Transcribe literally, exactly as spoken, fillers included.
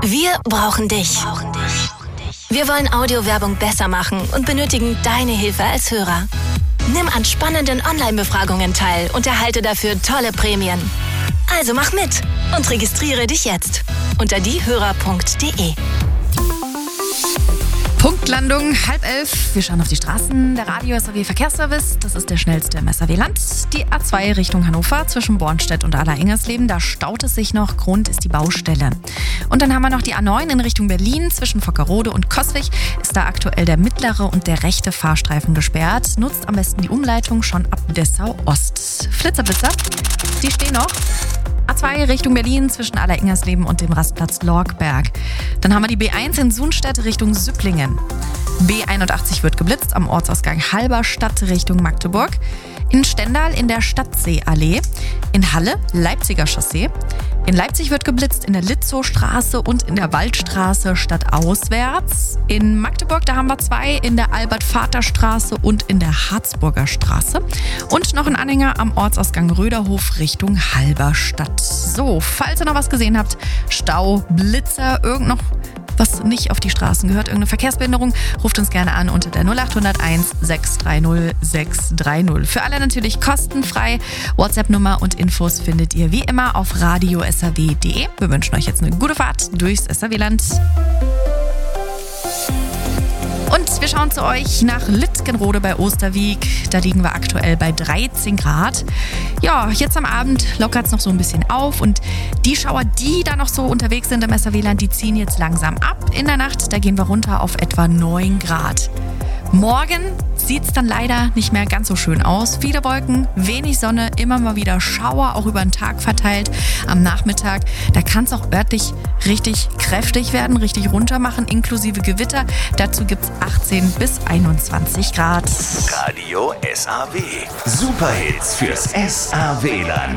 Wir brauchen dich. Wir wollen Audiowerbung besser machen und benötigen deine Hilfe als Hörer. Nimm an spannenden Online-Befragungen teil und erhalte dafür tolle Prämien. Also mach mit und registriere dich jetzt unter diehörer punkt de. Punktlandung, halb elf. Wir schauen auf die Straßen. Der Radio S A W Verkehrsservice, das ist der schnellste im S A W-Land. Die A zwei Richtung Hannover zwischen Bornstedt und Aller-Ingersleben, da staut es sich noch. Grund ist die Baustelle. Und dann haben wir noch die A neun in Richtung Berlin zwischen Vockerode und Coswig. Ist da aktuell der mittlere und der rechte Fahrstreifen gesperrt. Nutzt am besten die Umleitung schon ab Dessau Ost. Flitzerblitzer, die stehen noch. A zwei Richtung Berlin zwischen Aller-Ingersleben und dem Rastplatz Lorgberg. Dann haben wir die B eins in Sunstedt Richtung Süpplingen. B einundachtzig wird geblitzt am Ortsausgang Halberstadt Richtung Magdeburg. In Stendal in der Stadtseeallee. In Halle Leipziger Chaussee. In Leipzig wird geblitzt in der Litzowstraße und in der Waldstraße stadtauswärts. In Magdeburg, da haben wir zwei, in der Albert-Vater-Straße und in der Harzburger Straße. Und noch ein Anhänger am Ortsausgang Röderhof Richtung Halberstadt. So, falls ihr noch was gesehen habt, Stau, Blitzer, irgend noch was nicht auf die Straßen gehört, irgendeine Verkehrsbehinderung, ruft uns gerne an unter der null acht null eins sechs drei null sechs drei null. Für alle natürlich kostenfrei. WhatsApp-Nummer und Infos findet ihr wie immer auf radio s a w punkt de. Wir wünschen euch jetzt eine gute Fahrt durchs S A W-Land. Und wir schauen zu euch nach Littgenrode bei Osterwiek. Da liegen wir aktuell bei dreizehn Grad. Ja, jetzt am Abend lockert es noch so ein bisschen auf. Und die Schauer, die da noch so unterwegs sind im S A W-Land, die ziehen jetzt langsam ab. In der Nacht, da gehen wir runter auf etwa neun Grad. Morgen sieht es dann leider nicht mehr ganz so schön aus. Viele Wolken, wenig Sonne, immer mal wieder Schauer, auch über den Tag verteilt. Am Nachmittag, da kann es auch örtlich richtig kräftig werden, richtig runter machen, inklusive Gewitter. Dazu gibt es achtzehn bis einundzwanzig Grad. Radio S A W. Superhits fürs S A W-Land.